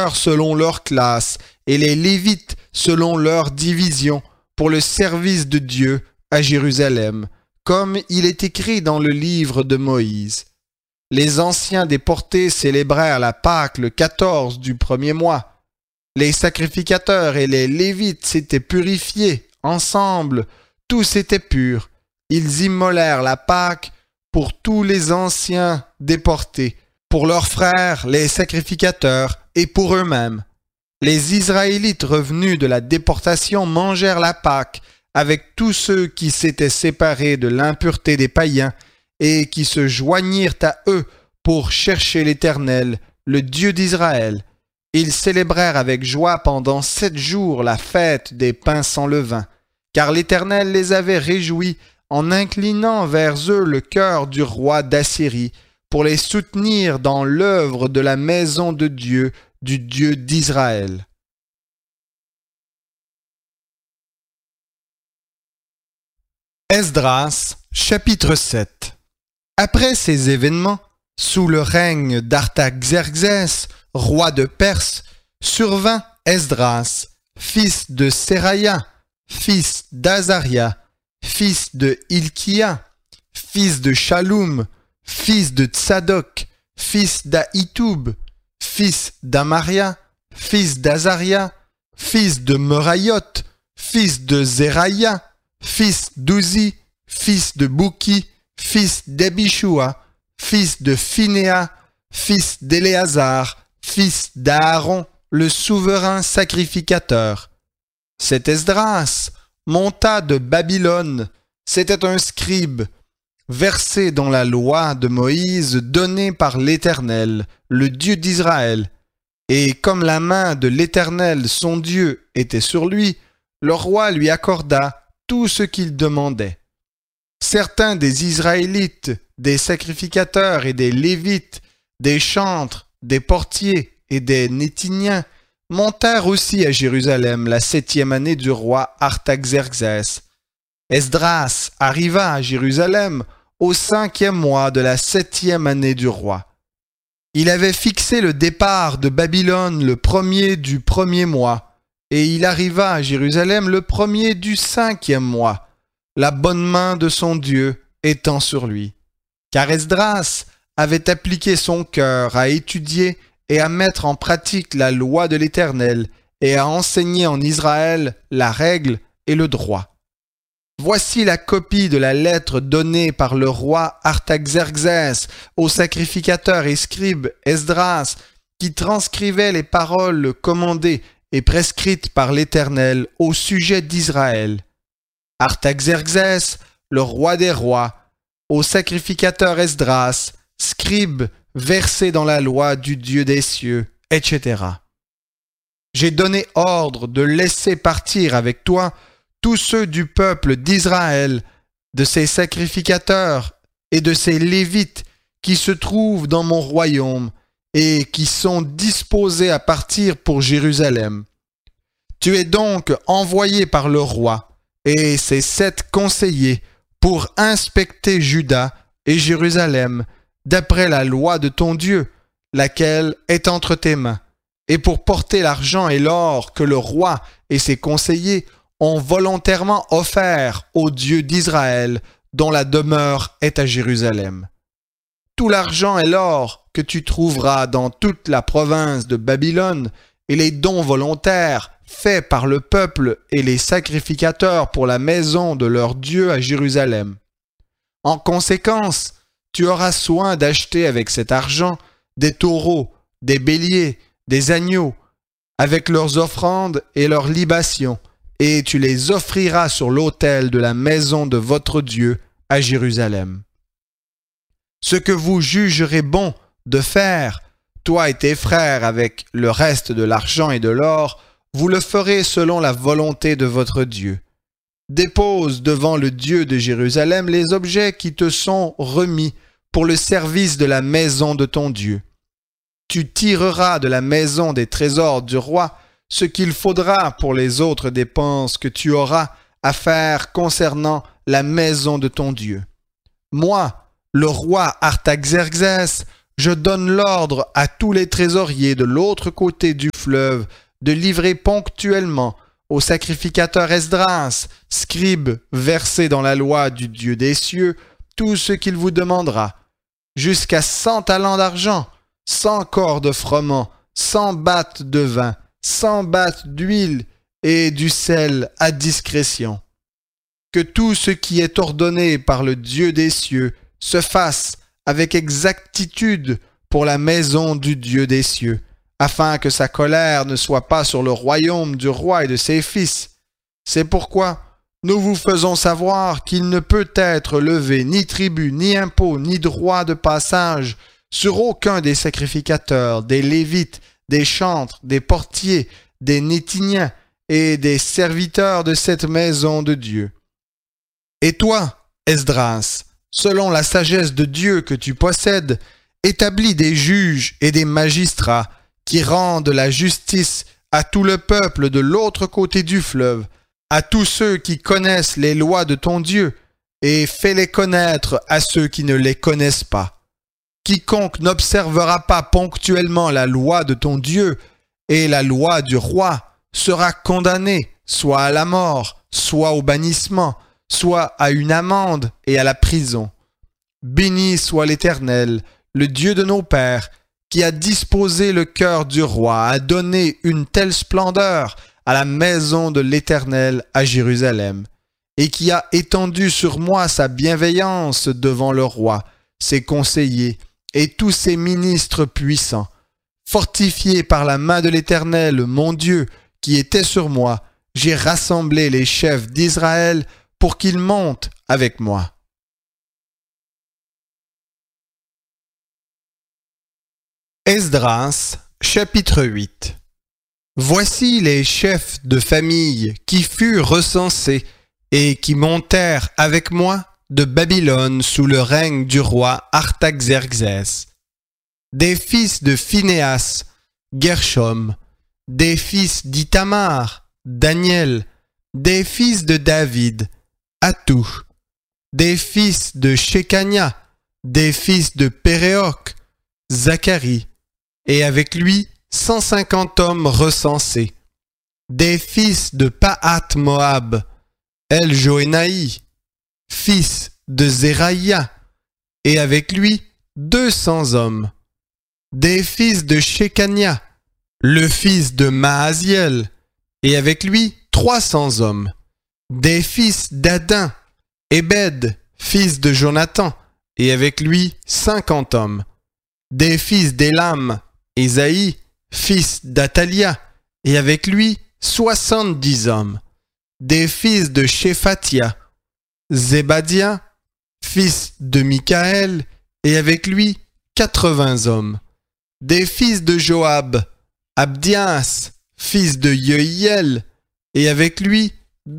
sacrificateurs selon leur classe et les Lévites selon leur division pour le service de Dieu à Jérusalem, comme il est écrit dans le livre de Moïse. Les anciens déportés célébrèrent la Pâque le 14 du premier mois. Les sacrificateurs et les Lévites s'étaient purifiés ensemble, tous étaient purs. Ils immolèrent la Pâque pour tous les anciens déportés, pour leurs frères, les sacrificateurs, et pour eux-mêmes. Les Israélites revenus de la déportation mangèrent la Pâque avec tous ceux qui s'étaient séparés de l'impureté des païens et qui se joignirent à eux pour chercher l'Éternel, le Dieu d'Israël. Ils célébrèrent avec joie pendant 7 jours la fête des pains sans levain, car l'Éternel les avait réjouis en inclinant vers eux le cœur du roi d'Assyrie, pour les soutenir dans l'œuvre de la maison de Dieu, du Dieu d'Israël. Esdras, chapitre 7. Après ces événements, sous le règne d'Artaxerxès, roi de Perse, survint Esdras, fils de Séraya, fils d'Azaria, fils de Hilkia, fils de Shaloum, fils de Tsadok, fils d'Ahitoub, fils d'Amaria, fils d'Azaria, fils de Merayot, fils de Zeraïa, fils d'Uzi, fils de Bouki, fils d'Abishua, fils de Phinéa, fils d'Éléazar, fils d'Aaron, le souverain sacrificateur. Cet Esdras monta de Babylone, c'était un scribe, versé dans la loi de Moïse donnée par l'Éternel, le Dieu d'Israël. Et comme la main de l'Éternel, son Dieu, était sur lui, le roi lui accorda tout ce qu'il demandait. Certains des Israélites, des sacrificateurs et des Lévites, des chantres, des portiers et des Nétiniens montèrent aussi à Jérusalem la 7e année du roi Artaxerxès. Esdras arriva à Jérusalem au 5e mois de la 7e année du roi. Il avait fixé le départ de Babylone le 1er du 1er mois, et il arriva à Jérusalem le 1er du 5e mois, la bonne main de son Dieu étant sur lui. Car Esdras avait appliqué son cœur à étudier et à mettre en pratique la loi de l'Éternel et à enseigner en Israël la règle et le droit. Voici la copie de la lettre donnée par le roi Artaxerxès au sacrificateur et scribe Esdras, qui transcrivait les paroles commandées et prescrites par l'Éternel au sujet d'Israël. Artaxerxès, le roi des rois, au sacrificateur Esdras, scribe versé dans la loi du Dieu des cieux, etc. J'ai donné ordre de laisser partir avec toi tous ceux du peuple d'Israël, de ses sacrificateurs et de ses Lévites qui se trouvent dans mon royaume et qui sont disposés à partir pour Jérusalem. Tu es donc envoyé par le roi et ses 7 conseillers pour inspecter Juda et Jérusalem d'après la loi de ton Dieu, laquelle est entre tes mains, et pour porter l'argent et l'or que le roi et ses conseillers ont volontairement offert au Dieu d'Israël, dont la demeure est à Jérusalem. Tout l'argent et l'or que tu trouveras dans toute la province de Babylone et les dons volontaires faits par le peuple et les sacrificateurs pour la maison de leur Dieu à Jérusalem. En conséquence, tu auras soin d'acheter avec cet argent des taureaux, des béliers, des agneaux, avec leurs offrandes et leurs libations, et tu les offriras sur l'autel de la maison de votre Dieu à Jérusalem. Ce que vous jugerez bon de faire, toi et tes frères, avec le reste de l'argent et de l'or, vous le ferez selon la volonté de votre Dieu. Dépose devant le Dieu de Jérusalem les objets qui te sont remis pour le service de la maison de ton Dieu. Tu tireras de la maison des trésors du roi ce qu'il faudra pour les autres dépenses que tu auras à faire concernant la maison de ton Dieu. Moi, le roi Artaxerxès, je donne l'ordre à tous les trésoriers de l'autre côté du fleuve de livrer ponctuellement au sacrificateur Esdras, scribe versé dans la loi du Dieu des cieux, tout ce qu'il vous demandera, jusqu'à 100 talents d'argent, 100 corps de froment, 100 battes de vin, 100 battes d'huile et du sel à discrétion. Que tout ce qui est ordonné par le Dieu des cieux se fasse avec exactitude pour la maison du Dieu des cieux, afin que sa colère ne soit pas sur le royaume du roi et de ses fils. C'est pourquoi nous vous faisons savoir qu'il ne peut être levé ni tribut, ni impôt, ni droit de passage sur aucun des sacrificateurs, des Lévites, des chantres, des portiers, des Nétiniens et des serviteurs de cette maison de Dieu. Et toi, Esdras, selon la sagesse de Dieu que tu possèdes, établis des juges et des magistrats qui rendent la justice à tout le peuple de l'autre côté du fleuve, à tous ceux qui connaissent les lois de ton Dieu, et fais-les connaître à ceux qui ne les connaissent pas. Quiconque n'observera pas ponctuellement la loi de ton Dieu et la loi du roi sera condamné soit à la mort, soit au bannissement, soit à une amende et à la prison. Béni soit l'Éternel, le Dieu de nos pères, qui a disposé le cœur du roi à donner une telle splendeur à la maison de l'Éternel à Jérusalem, et qui a étendu sur moi sa bienveillance devant le roi, ses conseillers et tous ses ministres puissants. Fortifié par la main de l'Éternel, mon Dieu, qui était sur moi, j'ai rassemblé les chefs d'Israël pour qu'ils montent avec moi. Esdras, chapitre 8. Voici les chefs de famille qui furent recensés et qui montèrent avec moi de Babylone sous le règne du roi Artaxerxès. Des fils de Phinéas, Gershom, des fils d'Ithamar, Daniel, des fils de David, Hattou, des fils de Shekania, des fils de Péréoc, Zacharie, et avec lui 150 hommes recensés, des fils de Pahath-Moab, El-Joénaï, fils de Zéraïa, et avec lui 200 hommes, des fils de Shekania, le fils de Maaziel, et avec lui 300 hommes, des fils d'Adin, Ebed, fils de Jonathan, et avec lui 50 hommes, des fils d'Élam, Ésaïe, fils d'Athalia, et avec lui 70 hommes, des fils de Shéphatia, Zébadia, fils de Michaël, et avec lui 80 hommes, des fils de Joab, Abdias, fils de Yehiel, et avec lui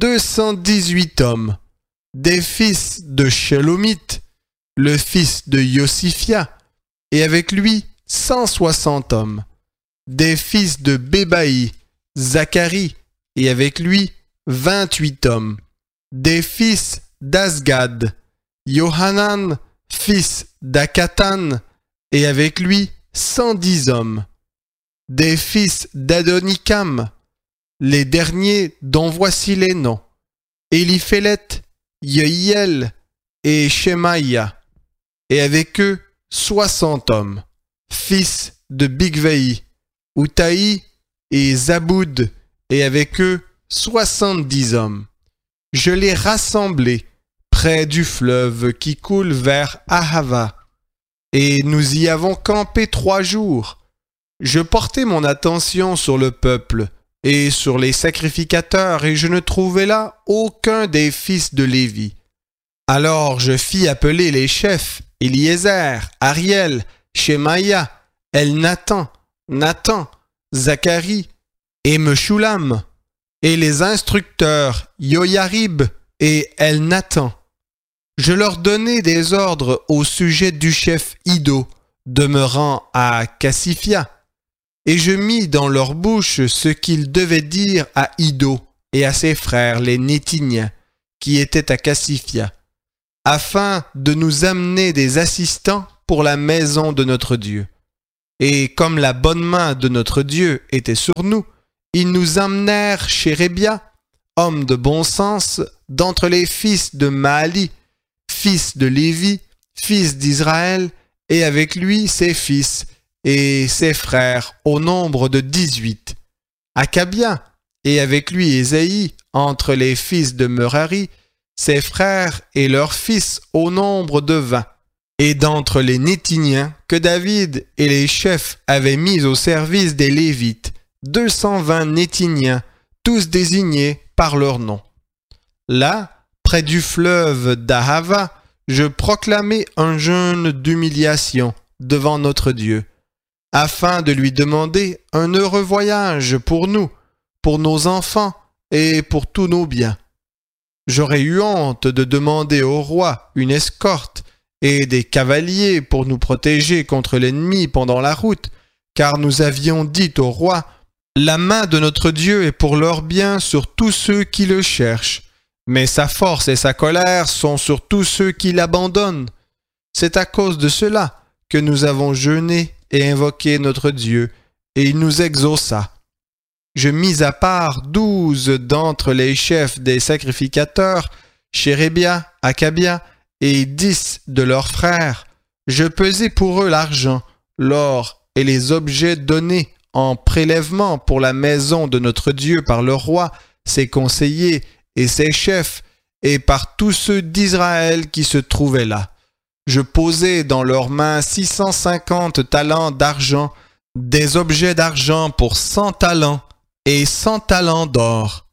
218 hommes, des fils de Shelomith, le fils de Yosifia, et avec lui 160 hommes, des fils de Bébaï, Zacharie, et avec lui 28 hommes, des fils d'Azgad, Yohanan, fils d'Akatan, et avec lui 110 hommes, des fils d'Adonikam, les derniers dont voici les noms, Éliphélet, Yehiel et Shemaïa, et avec eux 60 hommes, fils de Bigvaï, Outaï et Zaboud, et avec eux 70 hommes. Je les rassemblai près du fleuve qui coule vers Ahava, et nous y avons campé 3 jours. Je portai mon attention sur le peuple et sur les sacrificateurs, et je ne trouvai là aucun des fils de Lévi. Alors je fis appeler les chefs, Éliézer, Ariel, Shemaïa, Elnathan, Nathan, Zacharie et Meshulam, et les instructeurs Yoyarib et Elnathan. Je leur donnai des ordres au sujet du chef Iddo, demeurant à Cassifia, et je mis dans leur bouche ce qu'ils devaient dire à Iddo et à ses frères les Nétiniens, qui étaient à Cassifia, afin de nous amener des assistants pour la maison de notre Dieu. Et comme la bonne main de notre Dieu était sur nous, ils nous amenèrent chez Rébia, homme de bon sens, d'entre les fils de Maali, fils de Lévi, fils d'Israël, et avec lui ses fils et ses frères, au nombre de 18. Akabia, et avec lui Ésaïe, entre les fils de Merari, ses frères et leurs fils, au nombre de 20. Et d'entre les Nétiniens que David et les chefs avaient mis au service des Lévites, 220 Nétiniens, tous désignés par leur nom. Là, près du fleuve d'Ahava, je proclamai un jeûne d'humiliation devant notre Dieu, afin de lui demander un heureux voyage pour nous, pour nos enfants et pour tous nos biens. J'aurais eu honte de demander au roi une escorte et des cavaliers pour nous protéger contre l'ennemi pendant la route, car nous avions dit au roi, « La main de notre Dieu est pour leur bien sur tous ceux qui le cherchent, mais sa force et sa colère sont sur tous ceux qui l'abandonnent. C'est à cause de cela que nous avons jeûné et invoqué notre Dieu, et il nous exauça. Je mis à part 12 d'entre les chefs des sacrificateurs, Chérébia, Akabia, et 10 de leurs frères. Je pesai pour eux l'argent, l'or et les objets donnés en prélèvement pour la maison de notre Dieu par le roi, ses conseillers et ses chefs, et par tous ceux d'Israël qui se trouvaient là. Je posai dans leurs mains 650 talents d'argent, des objets d'argent pour 100 talents, et 100 talents d'or,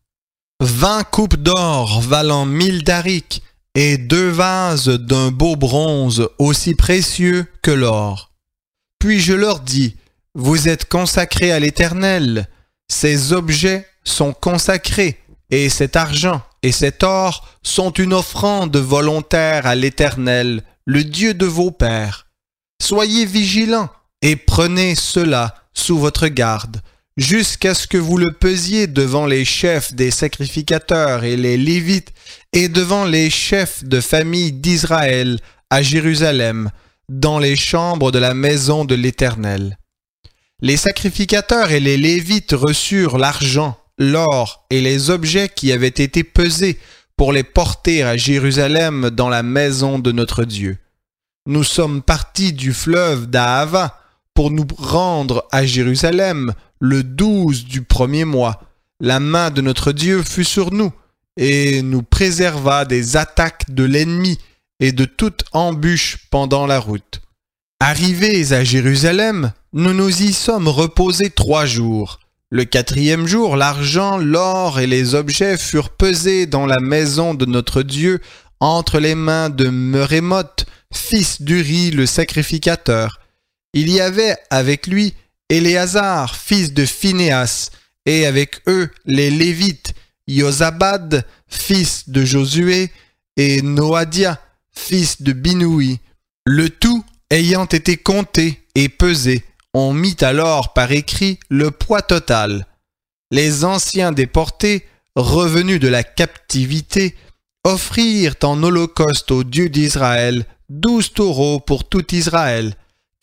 20 coupes d'or valant 1000 darics, et 2 vases d'un beau bronze aussi précieux que l'or. Puis je leur dis, vous êtes consacrés à l'Éternel, ces objets sont consacrés, et cet argent et cet or sont une offrande volontaire à l'Éternel, le Dieu de vos pères. Soyez vigilants et prenez cela sous votre garde, jusqu'à ce que vous le pesiez devant les chefs des sacrificateurs et les Lévites et devant les chefs de famille d'Israël à Jérusalem, dans les chambres de la maison de l'Éternel. Les sacrificateurs et les Lévites reçurent l'argent, l'or et les objets qui avaient été pesés pour les porter à Jérusalem dans la maison de notre Dieu. Nous sommes partis du fleuve d'Ahava pour nous rendre à Jérusalem le 12 du premier mois. La main de notre Dieu fut sur nous et nous préserva des attaques de l'ennemi et de toute embûche pendant la route. Arrivés à Jérusalem, nous nous y sommes reposés 3 jours. Le 4e jour, l'argent, l'or et les objets furent pesés dans la maison de notre Dieu entre les mains de Merémoth, fils d'Uri le sacrificateur. Il y avait avec lui Éléazar, fils de Phinéas, et avec eux les Lévites, Yozabad, fils de Josué, et Noadia, fils de Binoui. Le tout ayant été compté et pesé, on mit alors par écrit le poids total. Les anciens déportés, revenus de la captivité, offrirent en holocauste au Dieu d'Israël 12 taureaux pour tout Israël,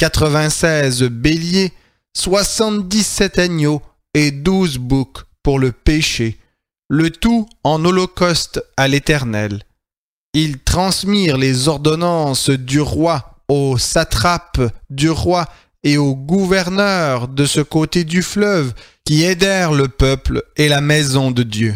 96 béliers, 77 agneaux et 12 boucs pour le péché, le tout en holocauste à l'Éternel. Ils transmirent les ordonnances du roi aux satrapes du roi et aux gouverneurs de ce côté du fleuve qui aidèrent le peuple et la maison de Dieu.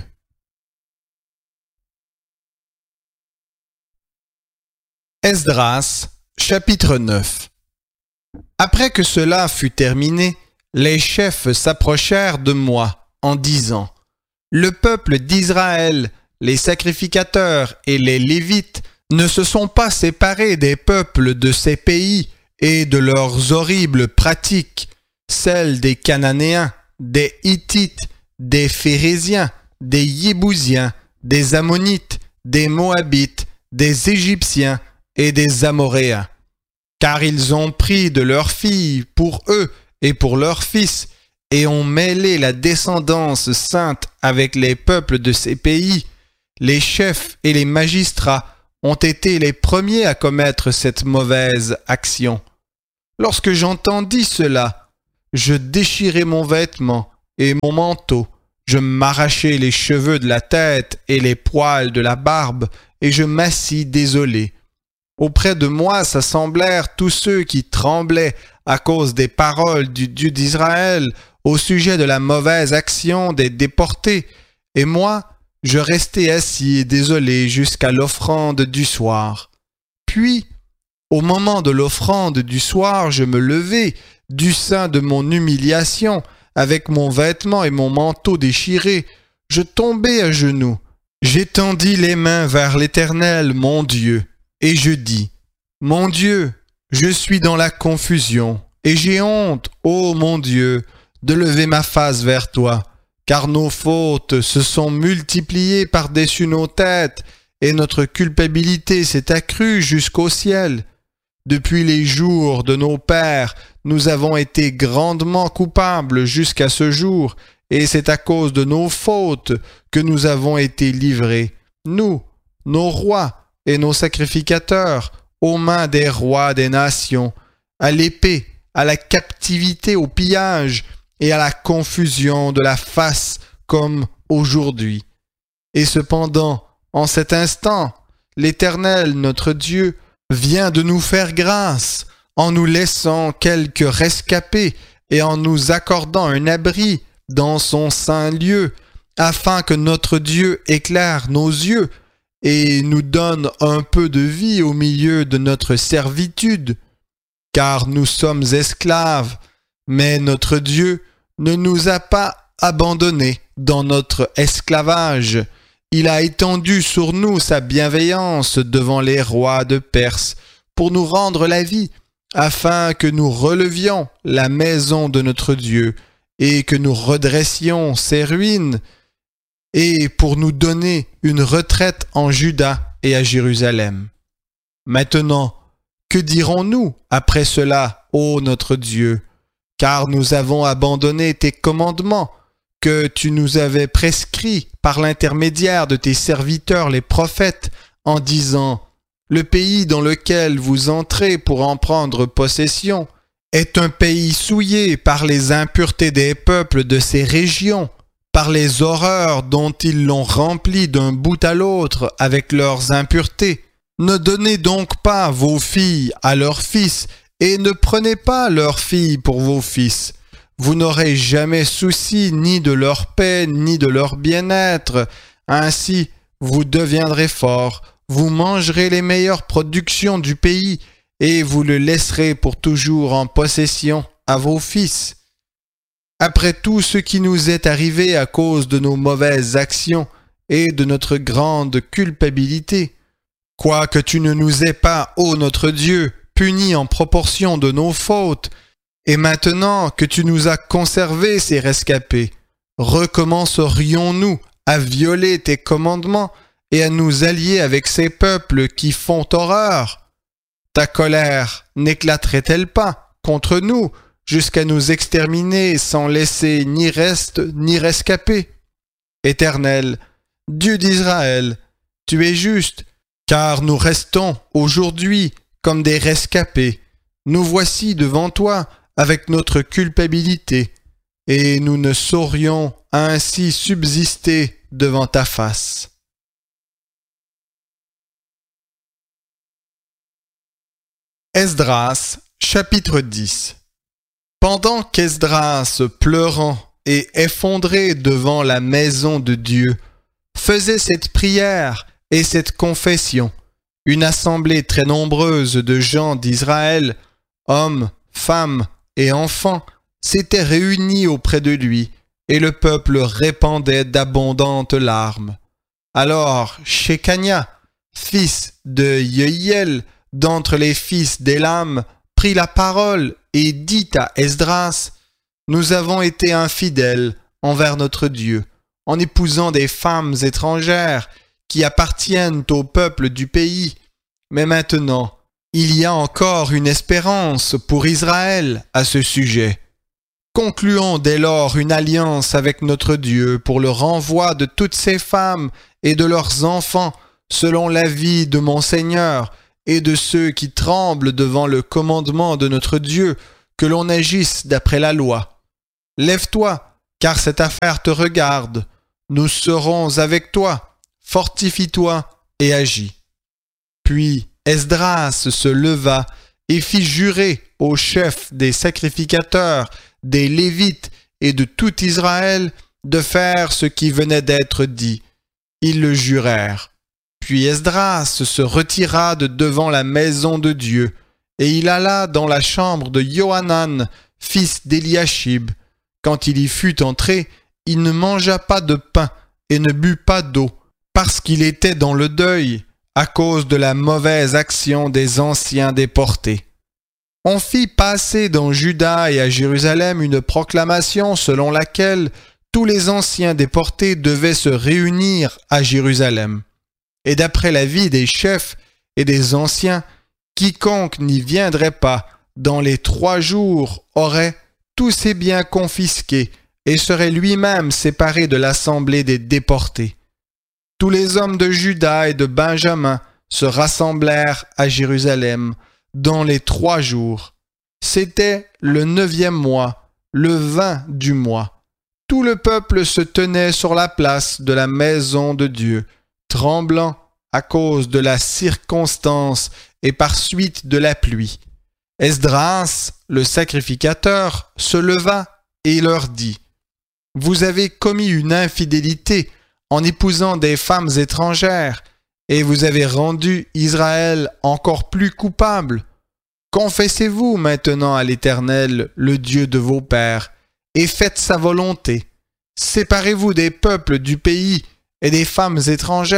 Esdras, chapitre 9. Après que cela fut terminé, les chefs s'approchèrent de moi en disant, « Le peuple d'Israël, les sacrificateurs et les Lévites ne se sont pas séparés des peuples de ces pays et de leurs horribles pratiques, celles des Cananéens, des Hittites, des Phéréziens, des Yébousiens, des Ammonites, des Moabites, des Égyptiens et des Amoréens. Car ils ont pris de leurs filles pour eux et pour leurs fils, et ont mêlé la descendance sainte avec les peuples de ces pays. Les chefs et les magistrats ont été les premiers à commettre cette mauvaise action. Lorsque j'entendis cela, je déchirai mon vêtement et mon manteau, je m'arrachai les cheveux de la tête et les poils de la barbe, et je m'assis désolé. Auprès de moi s'assemblèrent tous ceux qui tremblaient à cause des paroles du Dieu d'Israël au sujet de la mauvaise action des déportés, et moi, je restai assis et désolé jusqu'à l'offrande du soir. Puis, au moment de l'offrande du soir, je me levai du sein de mon humiliation, avec mon vêtement et mon manteau déchirés. Je tombai à genoux, j'étendis les mains vers l'Éternel, mon Dieu, et je dis, « Mon Dieu, je suis dans la confusion, et j'ai honte, ô mon Dieu, de lever ma face vers toi, car nos fautes se sont multipliées par-dessus nos têtes, et notre culpabilité s'est accrue jusqu'au ciel. Depuis les jours de nos pères, nous avons été grandement coupables jusqu'à ce jour, et c'est à cause de nos fautes que nous avons été livrés, nous, nos rois et nos sacrificateurs, aux mains des rois des nations, à l'épée, à la captivité, au pillage et à la confusion de la face comme aujourd'hui. Et cependant, en cet instant, l'Éternel, notre Dieu, vient de nous faire grâce en nous laissant quelques rescapés et en nous accordant un abri dans son saint lieu, afin que notre Dieu éclaire nos yeux et nous donne un peu de vie au milieu de notre servitude, car nous sommes esclaves, mais notre Dieu ne nous a pas abandonnés dans notre esclavage. Il a étendu sur nous sa bienveillance devant les rois de Perse pour nous rendre la vie, afin que nous relevions la maison de notre Dieu et que nous redressions ses ruines, et pour nous donner une retraite en Juda et à Jérusalem. Maintenant, que dirons-nous après cela, ô notre Dieu? Car nous avons abandonné tes commandements que tu nous avais prescrits par l'intermédiaire de tes serviteurs les prophètes, en disant « Le pays dans lequel vous entrez pour en prendre possession est un pays souillé par les impuretés des peuples de ces régions, par les horreurs dont ils l'ont rempli d'un bout à l'autre avec leurs impuretés. Ne donnez donc pas vos filles à leurs fils, et ne prenez pas leurs filles pour vos fils. Vous n'aurez jamais souci ni de leur paix, ni de leur bien-être. Ainsi, vous deviendrez forts, vous mangerez les meilleures productions du pays, et vous le laisserez pour toujours en possession à vos fils. Après tout ce qui nous est arrivé à cause de nos mauvaises actions et de notre grande culpabilité, quoique tu ne nous aies pas, ô notre Dieu, punis en proportion de nos fautes, et maintenant que tu nous as conservé ces rescapés, recommencerions-nous à violer tes commandements et à nous allier avec ces peuples qui font horreur? Ta colère n'éclaterait-elle pas contre nous jusqu'à nous exterminer sans laisser ni reste ni rescapé? Éternel, Dieu d'Israël, tu es juste, car nous restons aujourd'hui comme des rescapés. Nous voici devant toi avec notre culpabilité, et nous ne saurions ainsi subsister devant ta face. Esdras, chapitre 10. Pendant qu'Esdras, pleurant et effondré devant la maison de Dieu, faisait cette prière et cette confession, une assemblée très nombreuse de gens d'Israël, hommes, femmes et enfants, s'étaient réunis auprès de lui, et le peuple répandait d'abondantes larmes. Alors Shekania, fils de Yehiel, d'entre les fils d'Élam, prit la parole et dit à Esdras, « Nous avons été infidèles envers notre Dieu, en épousant des femmes étrangères qui appartiennent au peuple du pays. Mais maintenant, il y a encore une espérance pour Israël à ce sujet. Concluons dès lors une alliance avec notre Dieu pour le renvoi de toutes ces femmes et de leurs enfants, selon l'avis de mon Seigneur et de ceux qui tremblent devant le commandement de notre Dieu, que l'on agisse d'après la loi. Lève-toi, car cette affaire te regarde. Nous serons avec toi. Fortifie-toi et agis. » Puis Esdras se leva et fit jurer aux chefs des sacrificateurs, des Lévites et de tout Israël de faire ce qui venait d'être dit. Ils le jurèrent. Puis Esdras se retira de devant la maison de Dieu, et il alla dans la chambre de Johanan, fils d'Eliashib. Quand il y fut entré, il ne mangea pas de pain et ne but pas d'eau, parce qu'il était dans le deuil, à cause de la mauvaise action des anciens déportés. On fit passer dans Juda et à Jérusalem une proclamation selon laquelle tous les anciens déportés devaient se réunir à Jérusalem. Et d'après l'avis des chefs et des anciens, quiconque n'y viendrait pas dans les 3 jours aurait tous ses biens confisqués et serait lui-même séparé de l'assemblée des déportés. Tous les hommes de Juda et de Benjamin se rassemblèrent à Jérusalem dans les 3 jours. C'était le 9e mois, le 20 du mois. Tout le peuple se tenait sur la place de la maison de Dieu, tremblant à cause de la circonstance et par suite de la pluie. Esdras, le sacrificateur, se leva et leur dit : « Vous avez commis une infidélité en épousant des femmes étrangères, et vous avez rendu Israël encore plus coupable. Confessez-vous maintenant à l'Éternel, le Dieu de vos pères, et faites sa volonté. Séparez-vous des peuples du pays et des femmes étrangères. »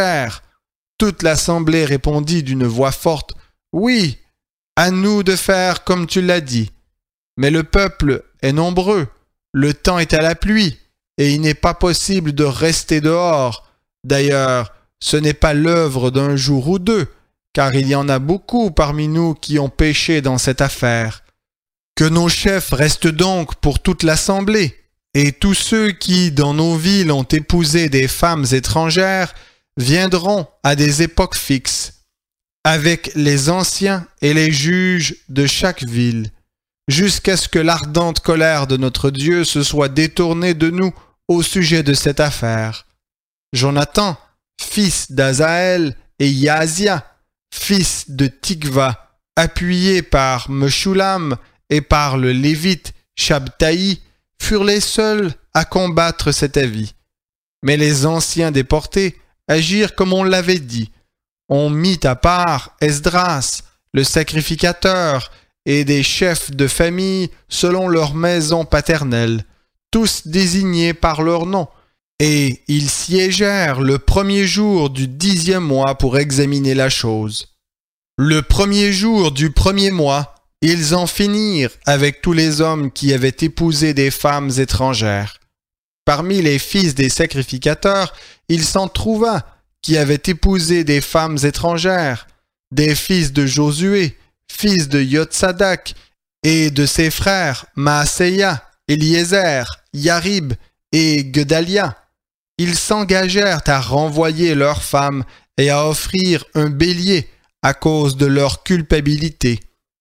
Toute l'assemblée répondit d'une voix forte : « Oui, à nous de faire comme tu l'as dit. Mais le peuple est nombreux, le temps est à la pluie, et il n'est pas possible de rester dehors. D'ailleurs, ce n'est pas l'œuvre d'un jour ou 2, car il y en a beaucoup parmi nous qui ont péché dans cette affaire. Que nos chefs restent donc pour toute l'assemblée, et tous ceux qui, dans nos villes, ont épousé des femmes étrangères, viendront à des époques fixes, avec les anciens et les juges de chaque ville, jusqu'à ce que l'ardente colère de notre Dieu se soit détournée de nous au sujet de cette affaire. Jonathan, fils d'Azaël, et Yaazia, fils de Tikva, appuyés par Meshulam et par le Lévite Shabtaï, furent les seuls à combattre cet avis. Mais les anciens déportés agirent comme on l'avait dit. On mit à part Esdras, le sacrificateur, et des chefs de famille selon leur maison paternelle, tous désignés par leur nom, et ils siégèrent le 1er jour du 10e mois pour examiner la chose. Le 1er jour du 1er mois, ils en finirent avec tous les hommes qui avaient épousé des femmes étrangères. Parmi les fils des sacrificateurs, il s'en trouva qui avaient épousé des femmes étrangères, des fils de Josué, fils de Yotsadak, et de ses frères Maaseia, Eliezer, Yarib et Gedalia. Ils s'engagèrent à renvoyer leurs femmes et à offrir un bélier à cause de leur culpabilité.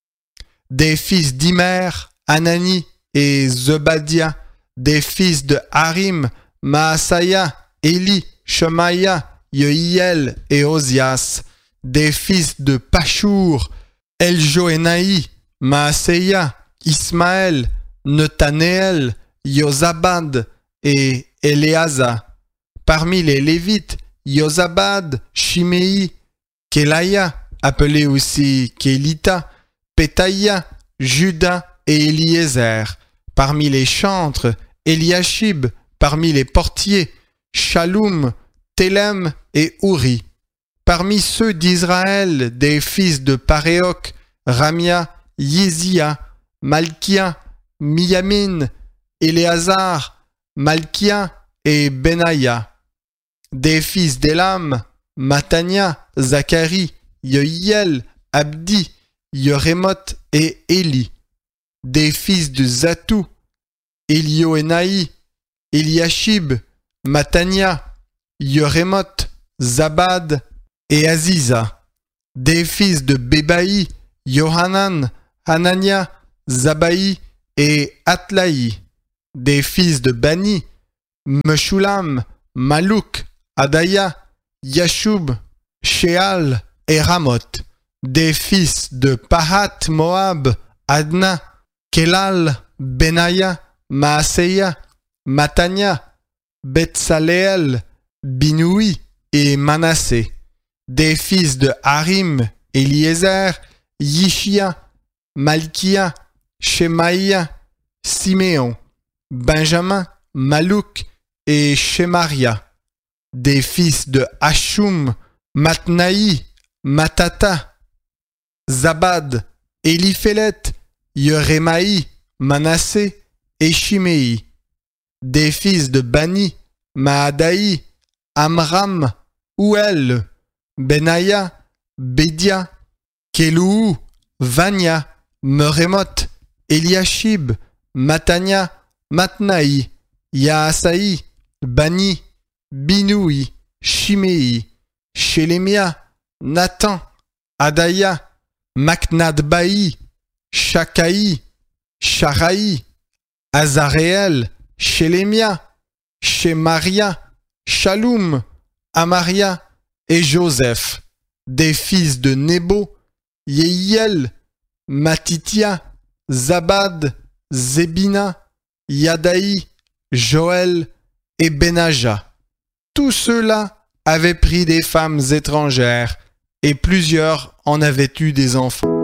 Des fils d'Imer, Anani et Zebadia, des fils de Harim, Maasaïa, Éli, Shemaïa, Yehiel et Ozias, des fils de Pashur, Eljoénaï, Maaseia, Ismaël, Netanéel, Yozabad et Éléasa. Parmi les Lévites, Yozabad, Shimei, Kelaya, appelé aussi Kélita, Pétaïa, Juda et Eliezer. Parmi les chantres, Eliashib. Parmi les portiers, Shaloum, Télem et Ouri. Parmi ceux d'Israël, des fils de Paréoc, Ramia, Yizia, Malkia, Miyamin, Éléazar, Malkia et Benaïa. Des fils d'Élam, Matania, Zacharie, Yehiel, Abdi, Yerémoth et Éli. Des fils de Zatou, Élioénaï, Eliashib, Matania, Yerémoth, Zabad et Aziza. Des fils de Bébaï, Yohanan, Hanania, Zabaï et Atlaï. Des fils de Bani, Meshulam, Malouk, Adaya, Yashub, Sheal et Ramoth. Des fils de Pahat Moab, Adna, Kelal, Benaya, Maaseya, Matania, Betsaleel, Binoui et Manassé. Des fils de Harim, Eliezer, Yishia, Malkia, Shemaïa, Siméon, Benjamin, Malouk et Shemaria. Des fils de Hashum, Matnaï, Matata, Zabad, Eliphélet, Yeremaï, Manassé et Shimei. Des fils de Bani, Maadaï, Amram, Ouel, Benaya, Bédia, Kelou, Vania, Meremoth, Eliashib, Matania, Matnaï, Yaasaï, Bani, Binoui, Shimei, Shelemia, Nathan, Adaya, Maknadbaï, Shakaï, Sharaï, Azareel, Shelemia, Shemaria, Shalom, Amaria et Joseph. Des fils de Nebo, Yehiel, Matitia, Zabad, Zébina, Yadaï, Joël et Benaja. Tous ceux-là avaient pris des femmes étrangères et plusieurs en avaient eu des enfants.